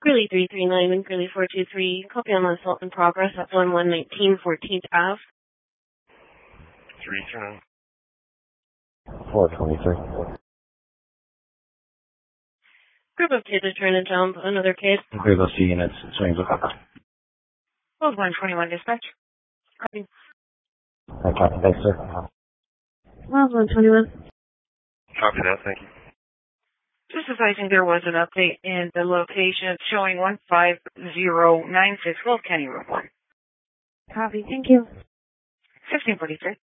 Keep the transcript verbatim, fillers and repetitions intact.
Greeley three three nine and Greeley four two three. Copy on the assault in progress at one one nineteen fourteenth Avenue. three three nine. four twenty-three. Group of kids are trying to jump another kid. Here's those two units. Swings up. twelve one twenty-one dispatch. Copy. I copy. Thanks, sir. twelve one twenty-one. Copy that, thank you. Just advising there was an update in the location showing one five zero nine six Wolf County Road. Copy, thank you. fifteen forty-three.